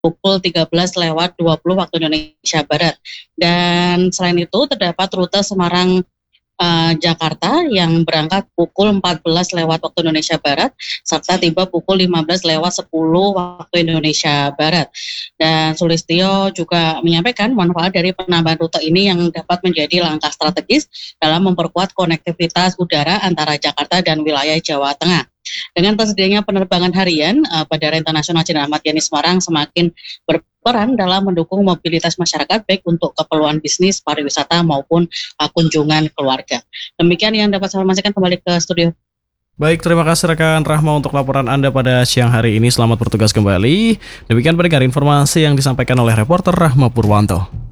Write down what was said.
pukul 13.20 waktu Indonesia Barat. Dan selain itu terdapat rute Semarang Jakarta yang berangkat pukul 14 lewat waktu Indonesia Barat serta tiba pukul 15 lewat 10 waktu Indonesia Barat. Dan Sulistyo juga menyampaikan manfaat dari penambahan rute ini yang dapat menjadi langkah strategis dalam memperkuat konektivitas udara antara Jakarta dan wilayah Jawa Tengah. Dengan tersedianya penerbangan harian, Bandara Internasional Jenderal Ahmad Yani Semarang semakin berperan dalam mendukung mobilitas masyarakat baik untuk keperluan bisnis, pariwisata maupun kunjungan keluarga. Demikian yang dapat saya informasikan, kembali ke studio. Baik, terima kasih rekan Rahma untuk laporan Anda pada siang hari ini. Selamat bertugas kembali. Demikian pendengar informasi yang disampaikan oleh reporter Rahma Purwanto.